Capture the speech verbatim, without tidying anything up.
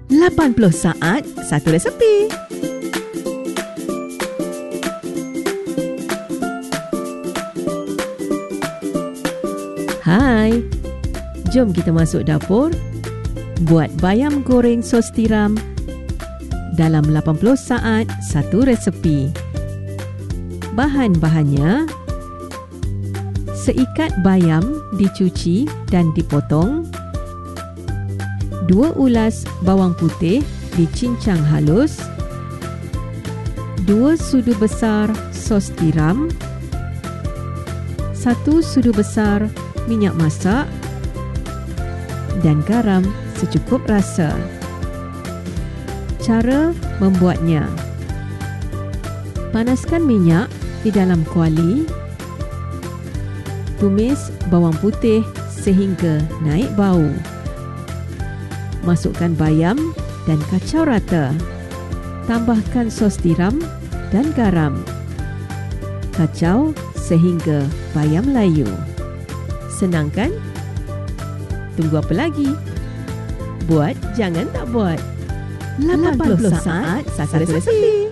lapan puluh saat, satu resepi. Hai, jom kita masuk dapur. Buat bayam goreng sos tiram dalam lapan puluh saat, satu resepi. Bahan-bahannya: seikat bayam dicuci dan dipotong, dua ulas bawang putih dicincang halus, dua sudu besar sos tiram, satu sudu besar minyak masak dan garam secukup rasa. Cara membuatnya: panaskan minyak di dalam kuali. Tumis bawang putih sehingga naik bau. Masukkan bayam dan kacau rata. Tambahkan sos tiram dan garam. Kacau sehingga bayam layu. Senang kan? Tunggu apa lagi? Buat jangan tak buat. lapan puluh saat, satu resepi.